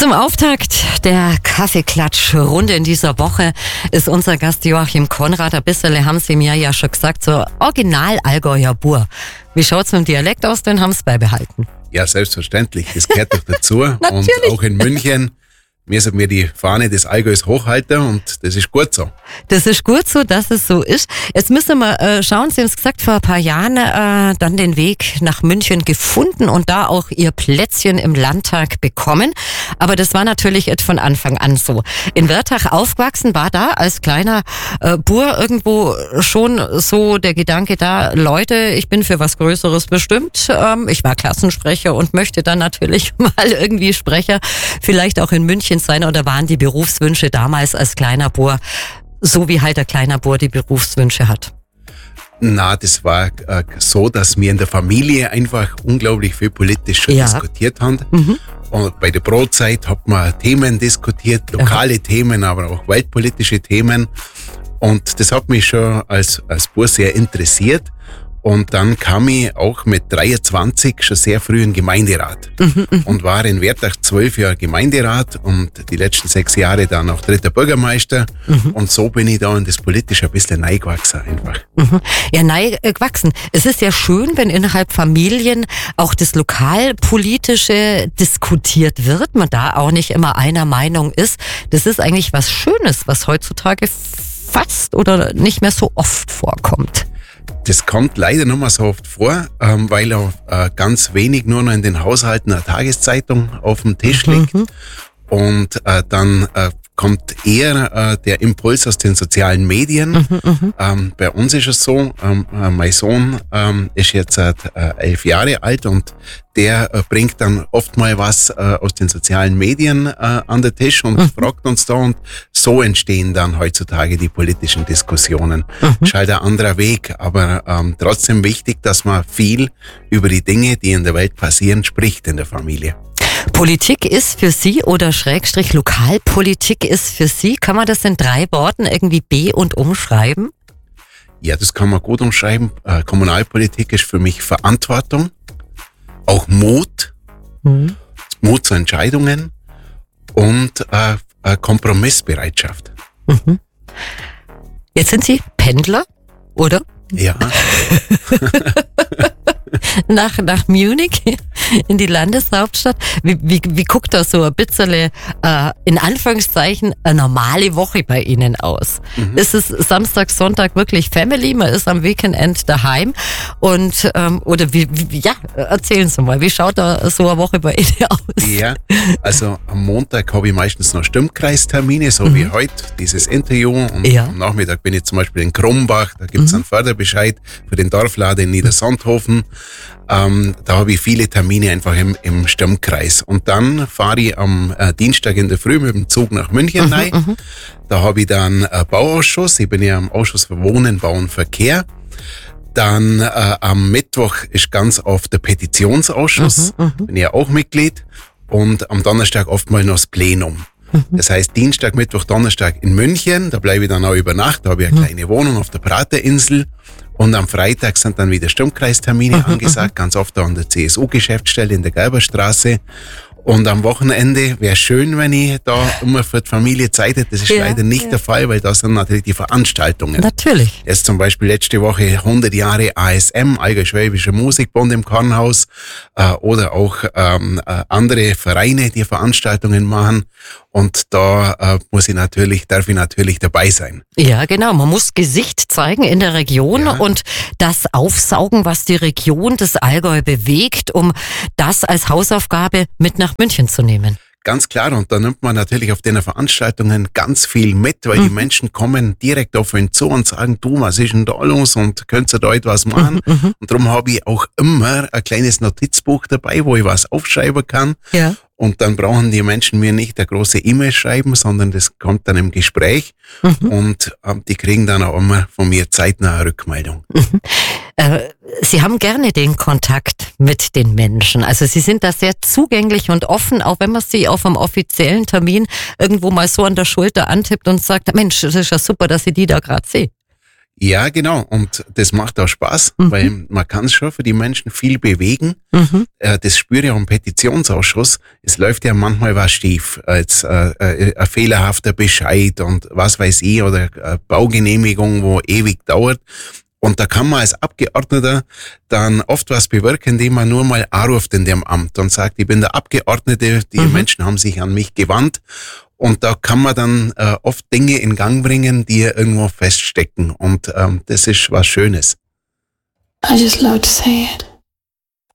Zum Auftakt der Kaffeeklatsch-Runde in dieser Woche ist unser Gast Joachim Konrad. Ein bisschen haben Sie mir ja schon gesagt, so original Allgäuer Bur. Wie schaut's mit dem Dialekt aus? Den haben Sie beibehalten. Ja, selbstverständlich. Das gehört doch dazu. Und auch in München müssen wir die Fahne des Allgäus hochhalten und das ist gut so. Das ist gut so, dass es so ist. Jetzt müssen wir schauen, Sie haben es gesagt, vor ein paar Jahren dann den Weg nach München gefunden und da auch Ihr Plätzchen im Landtag bekommen. Aber das war natürlich von Anfang an so. In Wertach aufgewachsen, war da als kleiner Bur irgendwo schon so der Gedanke da, Leute, ich bin für was Größeres bestimmt. Ich war Klassensprecher und möchte dann natürlich mal irgendwie Sprecher, vielleicht auch in München sein, oder waren die Berufswünsche damals als kleiner Bur so, wie halt der kleiner Bur die Berufswünsche hat? Na, das war so, dass wir in der Familie einfach unglaublich viel politisch schon diskutiert haben. Mhm. Und bei der Brotzeit hat man Themen diskutiert, lokale Themen, aber auch weltpolitische Themen. Und das hat mich schon als Bur sehr interessiert. Und dann kam ich auch mit 23 schon sehr früh in Gemeinderat und war in Wertach 12 Jahre Gemeinderat und die letzten 6 Jahre dann auch 3. Bürgermeister. Und so bin ich da in das Politische ein bisschen reingewachsen einfach. Ja, reingewachsen. Es ist ja schön, wenn innerhalb Familien auch das Lokalpolitische diskutiert wird, man da auch nicht immer einer Meinung ist. Das ist eigentlich was Schönes, was heutzutage fast oder nicht mehr so oft vorkommt. Das kommt leider noch mal so oft vor, weil auch ganz wenig nur noch in den Haushalten eine Tageszeitung auf dem Tisch liegt. Und dann kommt eher der Impuls aus den sozialen Medien. Bei uns ist es so, mein Sohn ist jetzt 11 Jahre alt und der bringt dann oft mal was aus den sozialen Medien an den Tisch und fragt uns da, und so entstehen dann heutzutage die politischen Diskussionen. Ist halt ein anderer Weg, aber trotzdem wichtig, dass man viel über die Dinge, die in der Welt passieren, spricht in der Familie. Politik ist für Sie oder Schrägstrich Lokalpolitik ist für Sie, kann man das in 3 Worten irgendwie be- und umschreiben? Ja, das kann man gut umschreiben. Kommunalpolitik ist für mich Verantwortung, auch Mut, Mut zu Entscheidungen und Kompromissbereitschaft. Jetzt sind Sie Pendler, oder? Ja. nach Munich in die Landeshauptstadt. Wie guckt da so ein bisschen, in Anführungszeichen, eine normale Woche bei Ihnen aus? Ist es Samstag, Sonntag wirklich Family? Man ist am Weekend daheim und, oder erzählen Sie mal, wie schaut da so eine Woche bei Ihnen aus? Ja, also am Montag habe ich meistens noch Stimmkreistermine, so wie heute, dieses Interview, und am Nachmittag bin ich zum Beispiel in Krumbach, da gibt es einen Förderbescheid für den Dorfladen in Niedersandhofen. Da habe ich viele Termine einfach im Stimmkreis. Und dann fahre ich am Dienstag in der Früh mit dem Zug nach München rein. Da habe ich dann Bauausschuss. Ich bin ja im Ausschuss für Wohnen, Bau und Verkehr. Dann am Mittwoch ist ganz oft der Petitionsausschuss. Bin ja auch Mitglied. Und am Donnerstag oft mal noch das Plenum. Das heißt, Dienstag, Mittwoch, Donnerstag in München. Da bleibe ich dann auch über Nacht. Da habe ich eine kleine Wohnung auf der Praterinsel. Und am Freitag sind dann wieder Stimmkreistermine angesagt, ganz oft da an der CSU-Geschäftsstelle in der Gerberstraße. Und am Wochenende wäre schön, wenn ich da immer für die Familie Zeit hätte. Das ist leider nicht der Fall, weil da sind natürlich die Veranstaltungen. Natürlich. Jetzt zum Beispiel letzte Woche 100 Jahre ASM, Allgäu-Schwäbischer Musikbund im Kornhaus, oder auch andere Vereine, die Veranstaltungen machen. Und da darf ich natürlich dabei sein. Ja, genau. Man muss Gesicht zeigen in der Region und das aufsaugen, was die Region des Allgäu bewegt, um das als Hausaufgabe mit nach München zu nehmen. Ganz klar, und da nimmt man natürlich auf den Veranstaltungen ganz viel mit, weil die Menschen kommen direkt auf ihn zu und sagen, du, was ist denn da los und könnt ihr da etwas machen? Und darum habe ich auch immer ein kleines Notizbuch dabei, wo ich was aufschreiben kann. Ja. Und dann brauchen die Menschen mir nicht eine große E-Mail schreiben, sondern das kommt dann im Gespräch und die kriegen dann auch immer von mir zeitnah eine Rückmeldung. Sie haben gerne den Kontakt mit den Menschen. Also Sie sind da sehr zugänglich und offen, auch wenn man Sie auf einem offiziellen Termin irgendwo mal so an der Schulter antippt und sagt, Mensch, das ist ja super, dass ich die da gerade sehe. Ja, genau. Und das macht auch Spaß, weil man kann schon für die Menschen viel bewegen. Das spüre ich auch im Petitionsausschuss. Es läuft ja manchmal was schief. Als ein fehlerhafter Bescheid und was weiß ich oder eine Baugenehmigung, wo ewig dauert. Und da kann man als Abgeordneter dann oft was bewirken, indem man nur mal anruft in dem Amt und sagt, ich bin der Abgeordnete, die Menschen haben sich an mich gewandt. Und da kann man dann oft Dinge in Gang bringen, die irgendwo feststecken. Und das ist was Schönes. I just love to say it.